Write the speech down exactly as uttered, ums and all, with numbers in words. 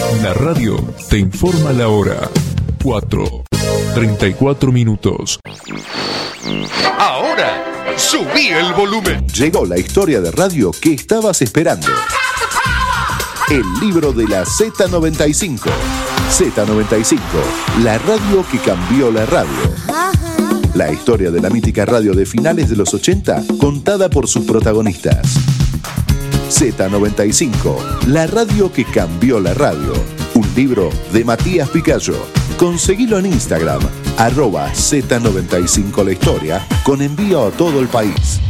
La radio te informa la hora. cuatro, treinta y cuatro minutos. Ahora, subí el volumen. Llegó la historia de radio que estabas esperando. El libro de la Z noventa y cinco. Z noventa y cinco, la radio que cambió la radio. La historia de la mítica radio de finales de los ochenta, contada por sus protagonistas. Z noventa y cinco, la radio que cambió la radio. Un libro de Matías Picayo. Conseguilo en Instagram, arroba Z noventa y cinco la historia, con envío a todo el país.